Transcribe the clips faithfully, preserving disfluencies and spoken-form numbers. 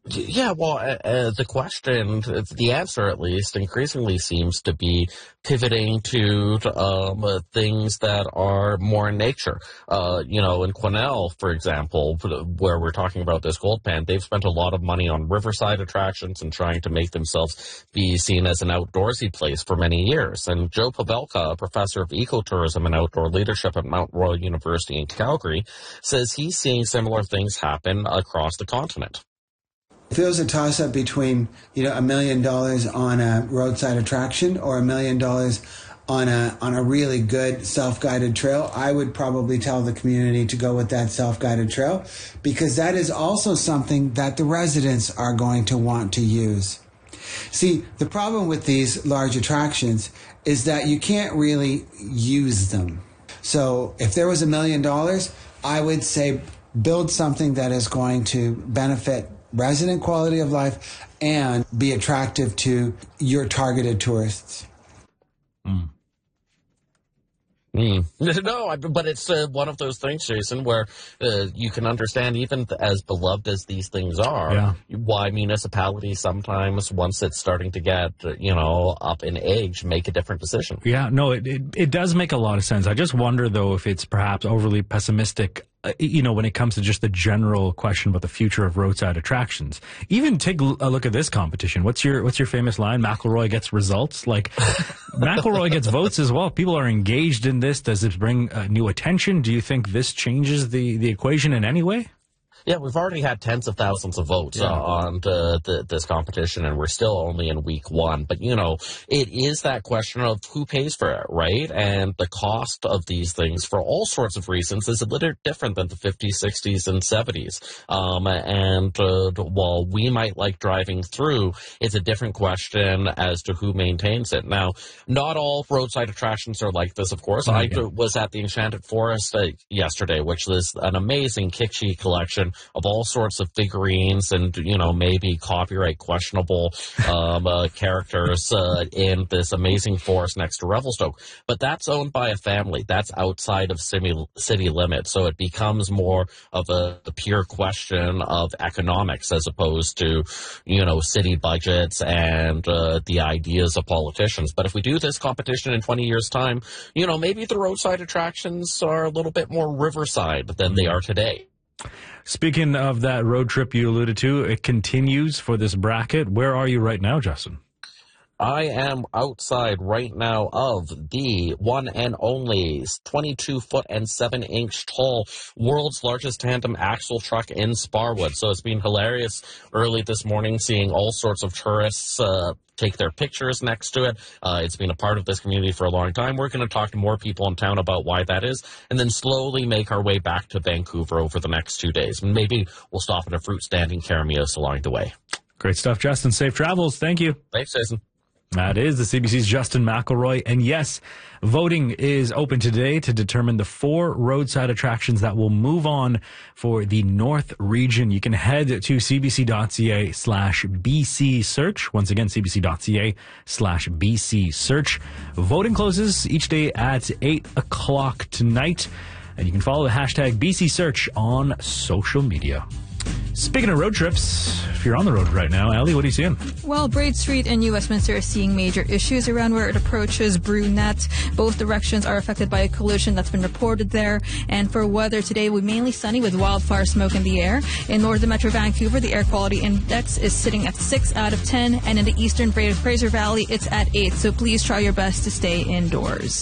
Yeah, well, uh, uh, the question, the answer at least, increasingly seems to be pivoting to um, uh, things that are more in nature. Uh, you know, in Quesnel, for example, where we're talking about this gold pan, they've spent a lot of money on riverside attractions and trying to make themselves be seen as an outdoorsy place for many years. And Joe Pavelka, a professor of ecotourism and outdoor leadership at Mount Royal University in Calgary, says he's seeing similar things happen across the continent. If it was a toss-up between, you know, a million dollars on a roadside attraction or a million dollars on a on a really good self-guided trail, I would probably tell the community to go with that self-guided trail, because that is also something that the residents are going to want to use. See, the problem with these large attractions is that you can't really use them. So if there was a million dollars, I would say build something that is going to benefit resident quality of life and be attractive to your targeted tourists. Mm. Mm. No, I, but it's uh, one of those things, Jason, where uh, you can understand, even as beloved as these things are, yeah. why municipalities sometimes, once it's starting to get, you know, up in age, make a different decision. Yeah, no, it, it, it does make a lot of sense. I just wonder, though, if it's perhaps overly pessimistic, uh, you know, when it comes to just the general question about the future of roadside attractions. Even take a look at this competition. What's your what's your famous line? McElroy gets results. Like, McElroy gets votes as well. People are engaged in this. Does it bring uh, new attention? Do you think this changes the, the equation in any way? Yeah, we've already had tens of thousands of votes yeah. uh, on the, the, this competition, and we're still only in week one. But, you know, it is that question of who pays for it, right? And the cost of these things, for all sorts of reasons, is a little different than the fifties, sixties, and seventies. Um, and uh, while we might like driving through, it's a different question as to who maintains it. Now, not all roadside attractions are like this, of course. Oh, I yeah. was at the Enchanted Forest uh, yesterday, which is an amazing kitschy collection of all sorts of figurines and, you know, maybe copyright questionable um, uh, characters uh, in this amazing forest next to Revelstoke. But that's owned by a family. That's outside of city, city limits. So it becomes more of a, a pure question of economics as opposed to, you know, city budgets and uh, the ideas of politicians. But if we do this competition in twenty years' time, you know, maybe the roadside attractions are a little bit more riverside than they are today. Speaking of that road trip you alluded to, it continues for this bracket. Where are you right now, Justin? I am outside right now of the one and only twenty-two foot and seven inch tall world's largest tandem axle truck in Sparwood. So it's been hilarious early this morning seeing all sorts of tourists uh, take their pictures next to it. Uh, it's been a part of this community for a long time. We're going to talk to more people in town about why that is, and then slowly make our way back to Vancouver over the next two days. Maybe we'll stop at a fruit stand in Caramios along the way. Great stuff, Justin. Safe travels. Thank you. Thanks, Jason. That is the C B C's Justin McElroy. And yes, voting is open today to determine the four roadside attractions that will move on for the North region. You can head to cbc.ca slash BC search. Once again, cbc.ca slash BC search. Voting closes each day at eight o'clock tonight. And you can follow the hashtag B C search on social media. Speaking of road trips, if you're on the road right now, Allie, what are you seeing? Well, Braid Street in New Westminster is seeing major issues around where it approaches Brunette. Both directions are affected by a collision that's been reported there. And for weather today, we're mainly sunny with wildfire smoke in the air. In northern Metro Vancouver, the air quality index is sitting at six out of ten. And in the eastern Fraser Valley, it's at eight. So please try your best to stay indoors.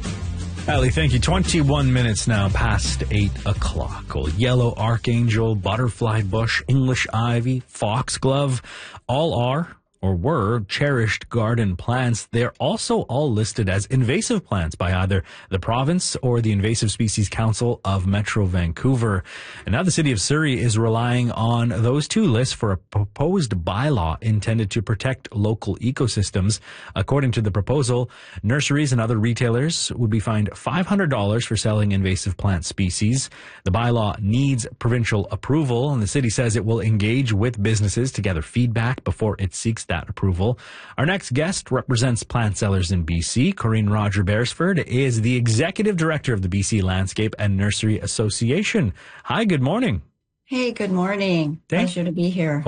Allie, thank you. twenty-one minutes now past eight o'clock. Old yellow archangel, butterfly bush, English ivy, foxglove, all are or were cherished garden plants. They're also all listed as invasive plants by either the province or the Invasive Species Council of Metro Vancouver. And now the city of Surrey is relying on those two lists for a proposed bylaw intended to protect local ecosystems. According to the proposal, nurseries and other retailers would be fined five hundred dollars for selling invasive plant species. The bylaw needs provincial approval, and the city says it will engage with businesses to gather feedback before it seeks that approval. Our next guest represents plant sellers in B C. Corinne Roger Beresford is the executive director of the B C Landscape and Nursery Association. Hi, good morning. Hey, good morning. Thank- Pleasure to be here.